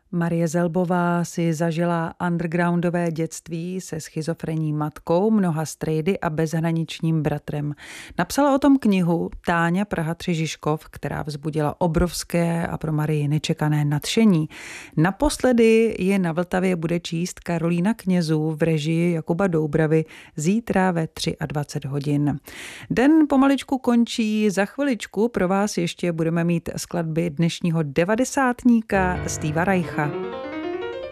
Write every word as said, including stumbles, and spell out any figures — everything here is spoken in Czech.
Marie Zelbová si zažila undergroundové dětství se schizofrenní matkou, mnoha strejdy a bezhraničním bratrem. Napsala o tom knihu Táňa Praha tři Žižkov, která vzbudila obrovské a pro Marii nečekané nadšení. Naposledy je na Vltavě bude číst Karolína Knězů v režii Jakuba Doubravy zítra ve dvacet tři hodin. Den pomaličku končí, za chviličku pro vás ještě budeme mít skladby dnešního devadesátníka Steva Reicha.